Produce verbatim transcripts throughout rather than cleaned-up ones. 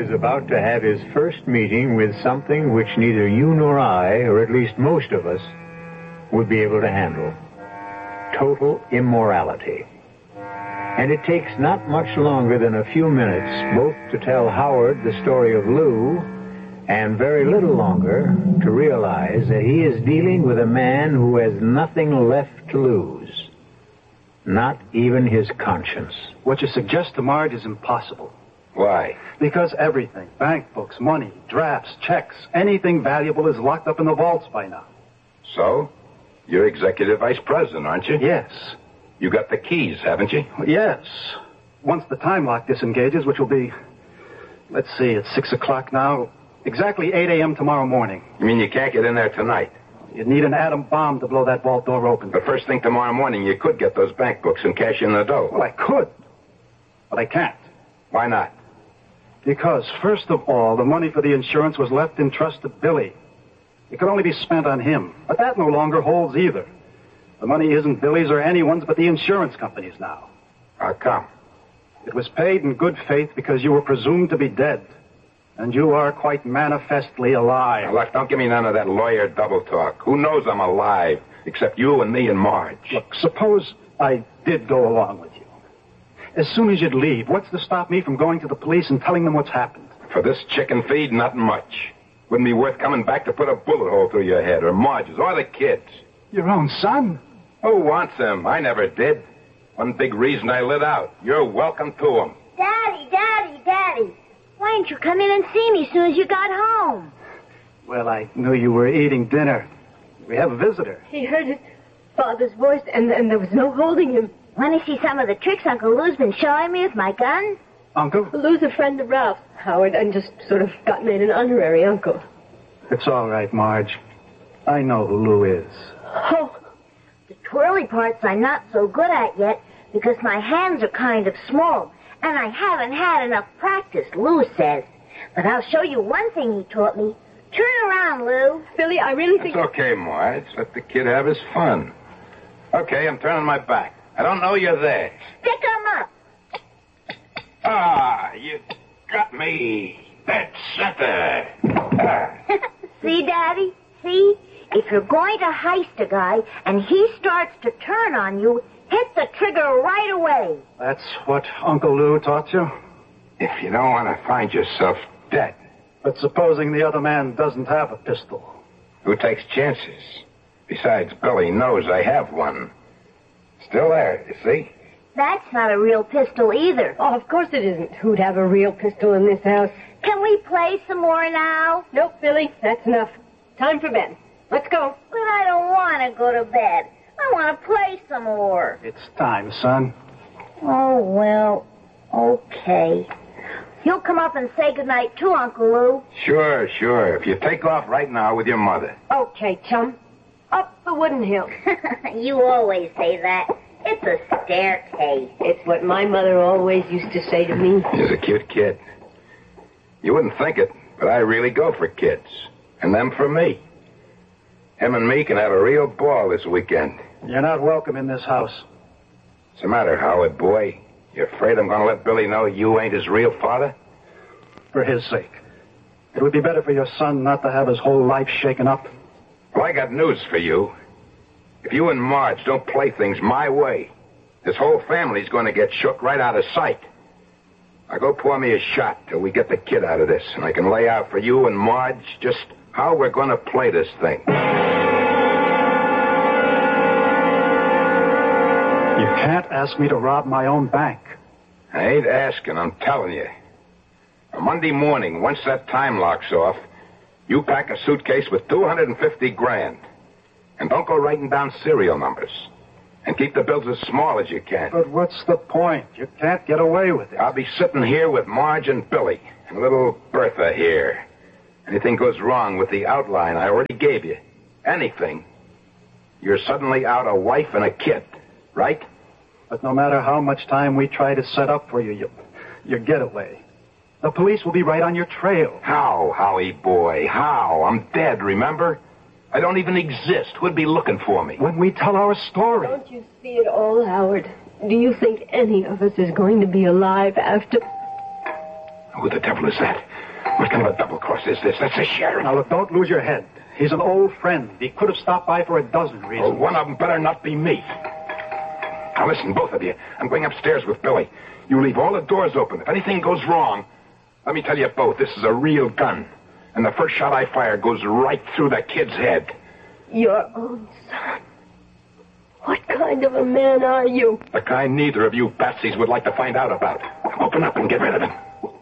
is about to have his first meeting with something which neither you nor I, or at least most of us, would be able to handle. Total immorality. And it takes not much longer than a few minutes both to tell Howard the story of Lou, and very little longer to realize that he is dealing with a man who has nothing left to lose. Not even his conscience. What you suggest to Marge is impossible. Why? Because everything, bank books, money, drafts, checks, anything valuable is locked up in the vaults by now. So? You're executive vice president, aren't you? Yes. You got the keys, haven't you? Yes. Once the time lock disengages, which will be, let's see, it's six o'clock now, exactly eight a.m. tomorrow morning. You mean you can't get in there tonight? You'd need an atom bomb to blow that vault door open. But first thing tomorrow morning, you could get those bank books and cash in the dough. Well, I could, but I can't. Why not? Because, first of all, the money for the insurance was left in trust to Billy. It could only be spent on him, but that no longer holds either. The money isn't Billy's or anyone's but the insurance company's now. How come? It was paid in good faith because you were presumed to be dead. And you are quite manifestly alive. Now, look, don't give me none of that lawyer double talk. Who knows I'm alive, except you and me and Marge? Look, suppose I did go along with you. As soon as you'd leave, what's to stop me from going to the police and telling them what's happened? For this chicken feed, not much. Wouldn't be worth coming back to put a bullet hole through your head, or Marge's, or the kids. Your own son? Who wants him? I never did. One big reason I lit out. You're welcome to him. Daddy, Daddy, Daddy. Why didn't you come in and see me as soon as you got home? Well, I knew you were eating dinner. We have a visitor. He heard his father's voice, and, and there was no holding him. Want to see some of the tricks Uncle Lou's been showing me with my gun? Uncle? Lou's a friend of Ralph's, Howard, and just sort of got made an honorary uncle. It's all right, Marge. I know who Lou is. Oh, the twirly parts I'm not so good at yet because my hands are kind of small, and I haven't had enough practice, Lou says. But I'll show you one thing he taught me. Turn around, Lou. Billy, I really think... It's okay, Marge. Let the kid have his fun. Okay, I'm turning my back. I don't know you're there. Stick 'em up. Ah, you got me. Dead center. Ah. See, Daddy? See? If you're going to heist a guy and he starts to turn on you, hit the trigger right away. That's what Uncle Lou taught you? If you don't want to find yourself dead. But supposing the other man doesn't have a pistol? Who takes chances? Besides, Billy knows I have one. Still there, you see? That's not a real pistol either. Oh, of course it isn't. Who'd have a real pistol in this house? Can we play some more now? Nope, Billy, that's enough. Time for bed. Let's go. But I don't want to go to bed. I want to play some more. It's time, son. Oh, well, okay. You'll come up and say goodnight too, Uncle Lou. Sure, sure. If you take off right now with your mother. Okay, chum. Up the wooden hill. You always say that. It's a staircase. It's what my mother always used to say to me. He's a cute kid. You wouldn't think it, but I really go for kids. And them for me. Him and me can have a real ball this weekend. You're not welcome in this house. What's the matter, Howard, boy? You afraid I'm going to let Billy know you ain't his real father? For his sake. It would be better for your son not to have his whole life shaken up. Well, I got news for you. If you and Marge don't play things my way, this whole family's going to get shook right out of sight. Now go pour me a shot till we get the kid out of this, and I can lay out for you and Marge just how we're going to play this thing. You can't ask me to rob my own bank. I ain't asking, I'm telling you. On Monday morning, once that time lock's off, you pack a suitcase with two hundred fifty grand. And don't go writing down serial numbers. And keep the bills as small as you can. But what's the point? You can't get away with it. I'll be sitting here with Marge and Billy, and little Bertha here. Anything goes wrong with the outline I already gave you, anything, you're suddenly out a wife and a kid, right? But no matter how much time we try to set up for you, you your getaway, the police will be right on your trail. How, Howie boy, how? I'm dead, remember? I don't even exist. Who'd be looking for me? When we tell our story. Don't you see it all, Howard? Do you think any of us is going to be alive after... Who the devil is that? What kind of a double cross is this? That's the sheriff. Now, look, don't lose your head. He's an old friend. He could have stopped by for a dozen reasons. Oh, one of them better not be me. Now, listen, both of you. I'm going upstairs with Billy. You leave all the doors open. If anything goes wrong, let me tell you both, this is a real gun. And the first shot I fire goes right through the kid's head. Your own son. What kind of a man are you? The kind neither of you Batsies would like to find out about. Open up and get rid of him.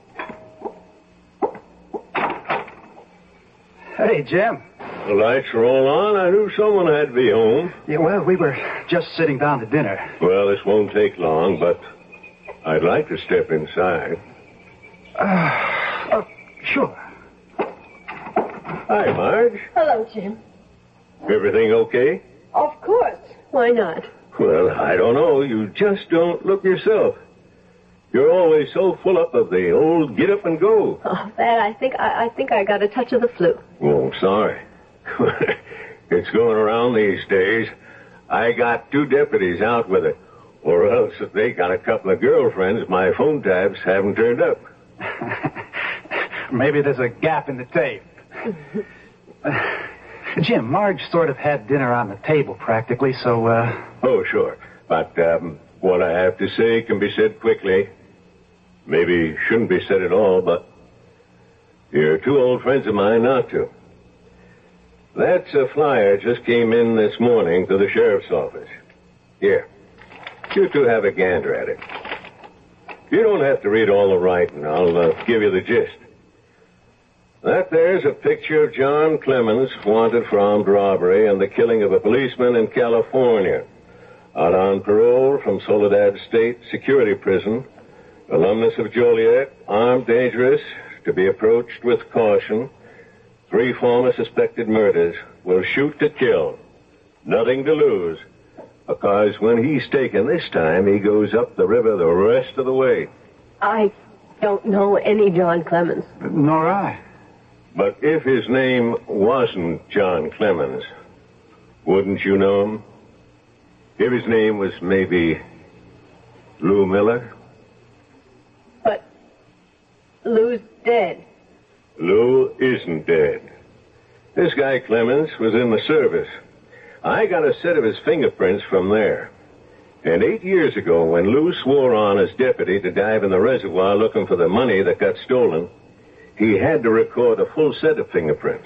Hey, Jim. The lights are all on. I knew someone had to be home. Yeah, well, we were just sitting down to dinner. Well, this won't take long, but I'd like to step inside. Uh, oh, sure. Hi, Marge. Hello, Jim. Everything okay? Of course. Why not? Well, I don't know. You just don't look yourself. You're always so full up of the old get up and go. Oh, that I think I, I think I got a touch of the flu. Oh, sorry. It's going around these days. I got two deputies out with it. Or else if they got a couple of girlfriends, my phone tabs haven't turned up. Maybe there's a gap in the tape. uh, Jim, Marge sort of had dinner on the table practically, so, uh... Oh, sure. But um, what I have to say can be said quickly. Maybe shouldn't be said at all, but you're two old friends of mine not to. That's a flyer just came in this morning to the sheriff's office. Here. You two have a gander at it. You don't have to read all the writing. I'll uh, give you the gist. That there's a picture of John Clemens, wanted for armed robbery and the killing of a policeman in California. Out on parole from Soledad State Security Prison. Alumnus of Joliet, armed, dangerous, to be approached with caution. Three former suspected murders. Will shoot to kill. Nothing to lose. Because when he's taken this time, he goes up the river the rest of the way. I don't know any John Clemens. Nor I. But if his name wasn't John Clemens, wouldn't you know him? If his name was maybe Lou Miller? But Lou's dead. Lou isn't dead. This guy Clemens was in the service. I got a set of his fingerprints from there. And eight years ago, when Lou swore on as deputy to dive in the reservoir looking for the money that got stolen, he had to record a full set of fingerprints.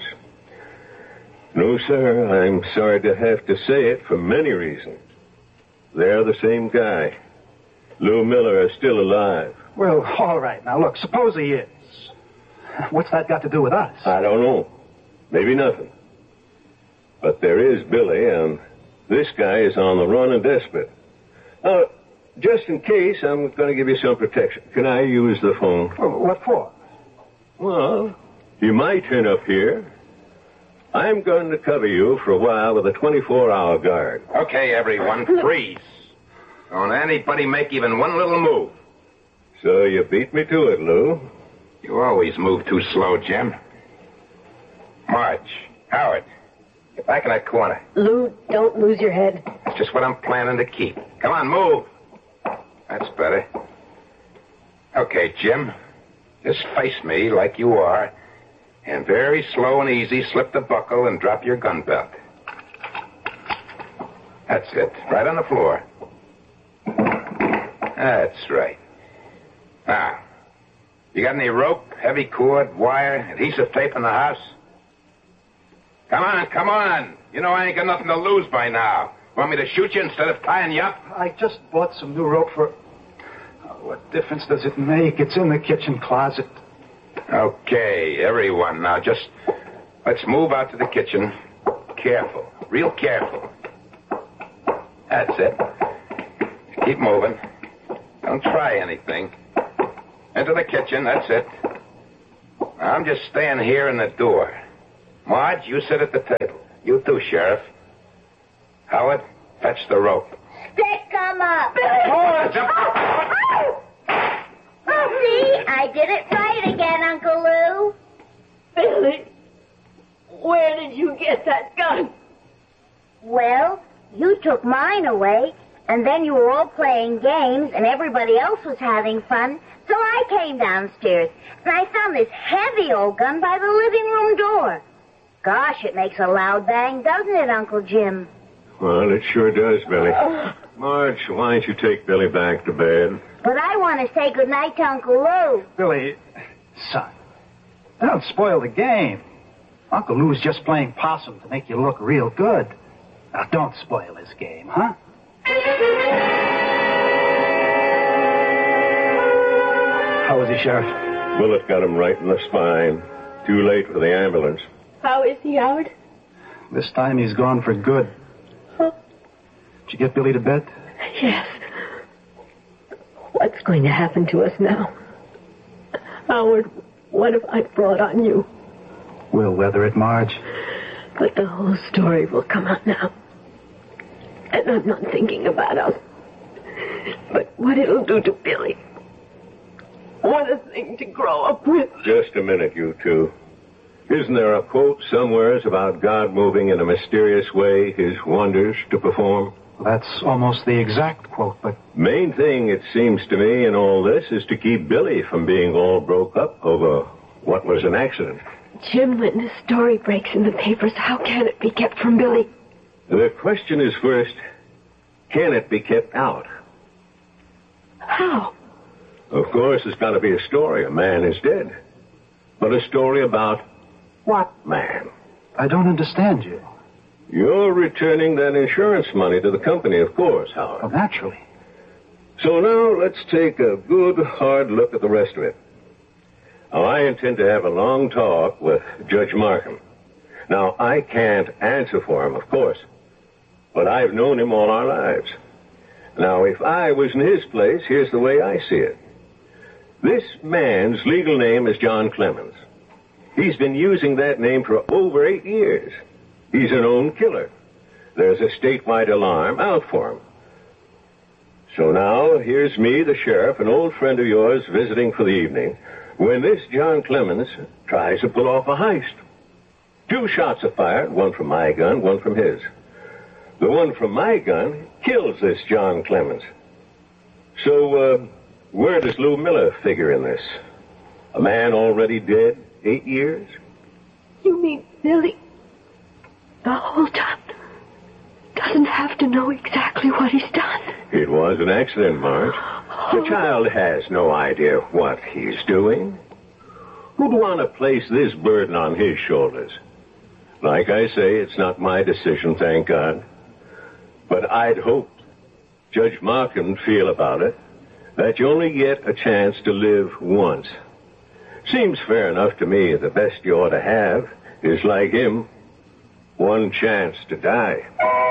No, sir, I'm sorry to have to say it for many reasons. They're the same guy. Lou Miller is still alive. Well, all right. Now, look, suppose he is. What's that got to do with us? I don't know. Maybe nothing. But there is Billy, and this guy is on the run and desperate. Now, just in case, I'm going to give you some protection. Can I use the phone? Well, what for? Well, you might turn up here. I'm going to cover you for a while with a twenty-four hour guard. Okay, everyone, freeze. Don't anybody make even one little move. So you beat me to it, Lou. You always move too slow, Jim. Marge, Howard, get back in that corner. Lou, don't lose your head. That's just what I'm planning to keep. Come on, move. That's better. Okay, Jim. Just face me like you are, and very slow and easy slip the buckle and drop your gun belt. That's it. Right on the floor. That's right. Now, you got any rope, heavy cord, wire, adhesive tape in the house? Come on, come on. You know I ain't got nothing to lose by now. Want me to shoot you instead of tying you up? I just bought some new rope for... Oh, what difference does it make? It's in the kitchen closet. Okay, everyone. Now just let's move out to the kitchen. Careful. Real careful. That's it. Keep moving. Don't try anything. Into the kitchen. That's it. I'm just staying here in the door. Marge, you sit at the table. You too, Sheriff. Howard, fetch the rope. Stick 'em up. Marge! Oh, see? I did it right again, Uncle Lou. Billy, where did you get that gun? Well, you took mine away, And then you were all playing games, and everybody else was having fun, so I came downstairs, and I found this heavy old gun by the living room door. Gosh, it makes a loud bang, doesn't it, Uncle Jim? Well, it sure does, Billy. Marge, why don't you take Billy back to bed? But I want to say goodnight to Uncle Lou. Billy, son, don't spoil the game. Uncle Lou's just playing possum to make you look real good. Now, don't spoil his game, huh? How is he, Sheriff? Bullet got him right in the spine. Too late for the ambulance. How is he, Howard? This time he's gone for good. Huh? Did you get Billy to bed? Yes. What's going to happen to us now? Howard, what have I brought on you? We'll weather it, Marge. But the whole story will come out now. And I'm not thinking about us. But what it'll do to Billy. What a thing to grow up with. Just a minute, you two. Isn't there a quote somewheres about God moving in a mysterious way his wonders to perform? That's almost the exact quote, but... Main thing, it seems to me, in all this is to keep Billy from being all broke up over what was an accident. Jim, when the story breaks in the papers, how can it be kept from Billy? The question is first, can it be kept out? How? Of course, there's got to be a story. A man is dead. But a story about what man? I don't understand you. You're returning that insurance money to the company, of course, Howard. Well, naturally. So now let's take a good, hard look at the rest of it. Now, I intend to have a long talk with Judge Markham. Now, I can't answer for him, of course, but I've known him all our lives. Now, if I was in his place, here's the way I see it. This man's legal name is John Clemens. He's been using that name for over eight years. He's a known killer. There's a statewide alarm out for him. So now, here's me, the sheriff, an old friend of yours, visiting for the evening, when this John Clemens tries to pull off a heist. Two shots are fired, one from my gun, one from his. The one from my gun kills this John Clemens. So, uh, where does Lou Miller figure in this? A man already dead eight years? You mean Billy, the whole time, doesn't have to know exactly what he's done? It was an accident, Marge. The child has no idea what he's doing. Who'd want to place this burden on his shoulders? Like I say, it's not my decision, thank God. But I'd hoped Judge Markham feel about it that you only get a chance to live once. Seems fair enough to me. The best you ought to have is, like him, one chance to die.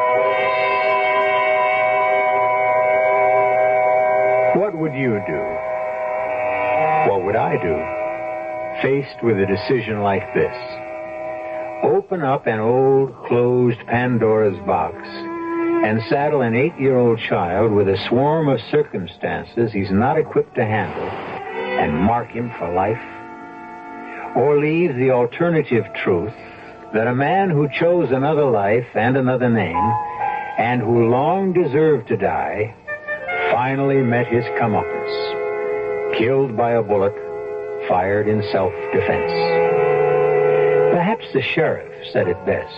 What would you do? What would I do? Faced with a decision like this. Open up an old, closed Pandora's box and saddle an eight-year-old child with a swarm of circumstances he's not equipped to handle and mark him for life? Or leave the alternative truth that a man who chose another life and another name and who long deserved to die finally met his comeuppance, killed by a bullet fired in self-defense. Perhaps the sheriff said it best.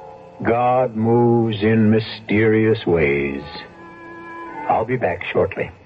God moves in mysterious ways. I'll be back shortly.